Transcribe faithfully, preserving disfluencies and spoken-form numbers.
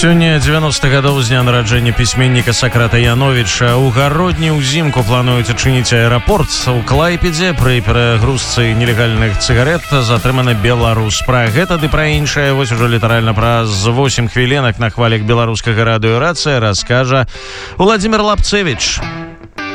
Сёння дзевяностых гадоў з дня нараджэння пісьменніка Сакрата Яновіча. У гародні ўзімку плануюць адчыніць аэрапорт. У Клайпедзе пры перагрузцы нелегальных цыгарэт затрыманы беларус. Пра гэта ды пра іншае вось ужо літаральна праз восемь хвілінак на хвалях беларускага радыё «Рацыя» раскажа Владзімир Лапцевіч.